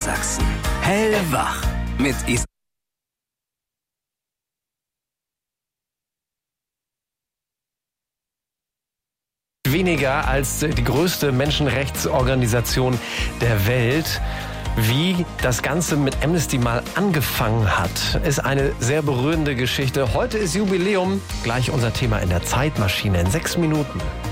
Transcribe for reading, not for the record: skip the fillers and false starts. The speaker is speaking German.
Niedersachsen. Hellwach mit Weniger als die größte Menschenrechtsorganisation der Welt. Wie das Ganze mit Amnesty mal angefangen hat, ist eine sehr berührende Geschichte. Heute ist Jubiläum, gleich unser Thema in der Zeitmaschine in 6 Minuten.